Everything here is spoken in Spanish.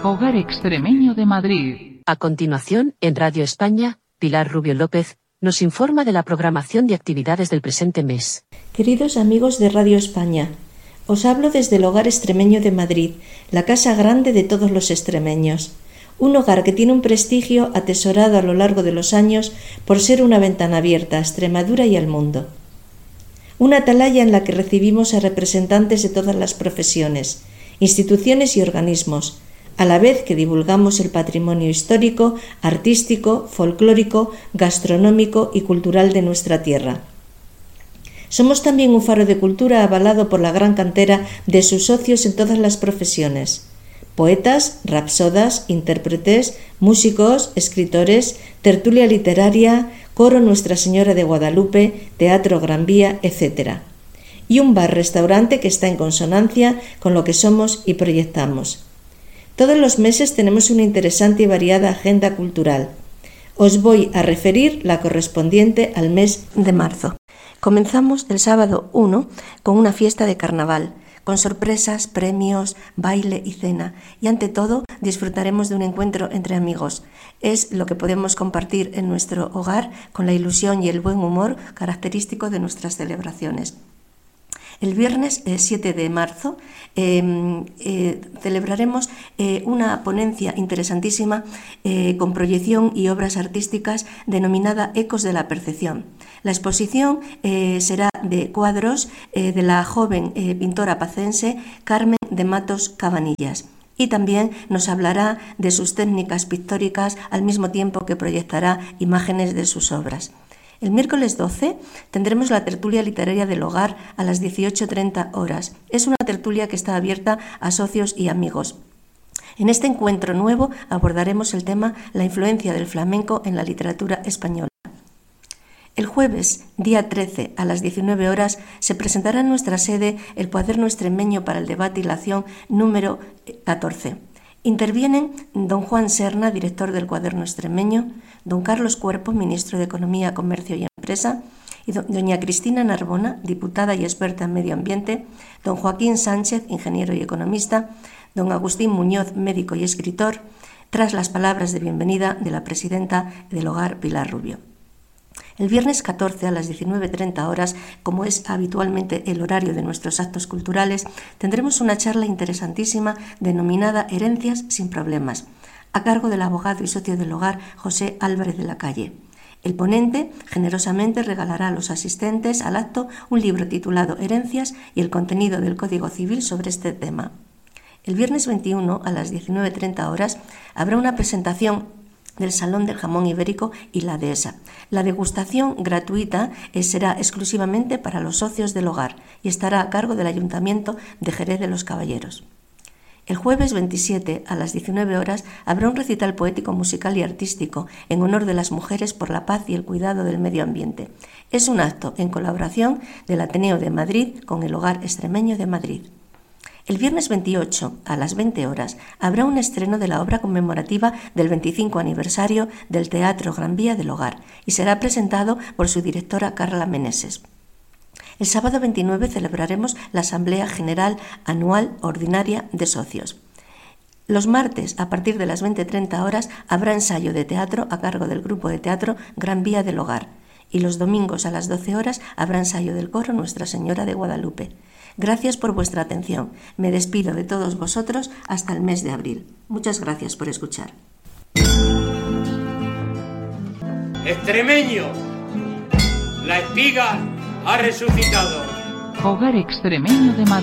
Hogar Extremeño de Madrid. A continuación, en Radio España, Pilar Rubio López nos informa de la programación de actividades del presente mes. Queridos amigos de Radio España, os hablo desde el Hogar Extremeño de Madrid, la casa grande de todos los extremeños. Un hogar que tiene un prestigio atesorado a lo largo de los años por ser una ventana abierta a Extremadura y al mundo. Una atalaya en la que recibimos a representantes de todas las profesiones, instituciones y organismos, a la vez que divulgamos el patrimonio histórico, artístico, folclórico, gastronómico y cultural de nuestra tierra. Somos también un faro de cultura avalado por la gran cantera de sus socios en todas las profesiones: poetas, rapsodas, intérpretes, músicos, escritores, tertulia literaria, coro Nuestra Señora de Guadalupe, teatro Gran Vía, etc. Y un bar-restaurante que está en consonancia con lo que somos y proyectamos. Todos los meses tenemos una interesante y variada agenda cultural. Os voy a referir la correspondiente al mes de marzo. Comenzamos el sábado 1 con una fiesta de carnaval, con sorpresas, premios, baile y cena. Y ante todo, disfrutaremos de un encuentro entre amigos. Es lo que podemos compartir en nuestro hogar con la ilusión y el buen humor característico de nuestras celebraciones. El viernes 7 de marzo celebraremos una ponencia interesantísima con proyección y obras artísticas denominada Ecos de la Percepción. La exposición será de cuadros de la joven pintora pacense Carmen de Matos Cabanillas. Y también nos hablará de sus técnicas pictóricas al mismo tiempo que proyectará imágenes de sus obras. El miércoles 12 tendremos la tertulia literaria del hogar a las 18:30 horas. Es una tertulia que está abierta a socios y amigos. En este encuentro nuevo abordaremos el tema La influencia del flamenco en la literatura española. El jueves, día 13, a las 19 horas, se presentará en nuestra sede el Cuaderno Extremeño para el Debate y la Acción número 14. Intervienen don Juan Serna, director del Cuaderno Extremeño, don Carlos Cuerpo, ministro de Economía, Comercio y Empresa, y doña Cristina Narbona, diputada y experta en medio ambiente, don Joaquín Sánchez, ingeniero y economista, don Agustín Muñoz, médico y escritor, tras las palabras de bienvenida de la presidenta del hogar, Pilar Rubio. El viernes 14 a las 19:30 horas, como es habitualmente el horario de nuestros actos culturales, tendremos una charla interesantísima denominada Herencias sin problemas, a cargo del abogado y socio del hogar José Álvarez de la Calle. El ponente generosamente regalará a los asistentes al acto un libro titulado Herencias y el contenido del Código Civil sobre este tema. El viernes 21 a las 19:30 horas habrá una presentación del Salón del Jamón Ibérico y la Dehesa. La degustación gratuita será exclusivamente para los socios del hogar y estará a cargo del Ayuntamiento de Jerez de los Caballeros. El jueves 27 a las 19 horas habrá un recital poético, musical y artístico en honor de las mujeres por la paz y el cuidado del medio ambiente. Es un acto en colaboración del Ateneo de Madrid con el Hogar Extremeño de Madrid. El viernes 28, a las 20 horas, habrá un estreno de la obra conmemorativa del 25 aniversario del Teatro Gran Vía del Hogar y será presentado por su directora Carla Meneses. El sábado 29 celebraremos la Asamblea General Anual Ordinaria de Socios. Los martes, a partir de las 20:30 horas, habrá ensayo de teatro a cargo del grupo de teatro Gran Vía del Hogar. Y los domingos a las 12 horas habrá ensayo del coro Nuestra Señora de Guadalupe. Gracias por vuestra atención. Me despido de todos vosotros hasta el mes de abril. Muchas gracias por escuchar. Extremeño, la espiga ha resucitado. Hogar Extremeño de Madrid.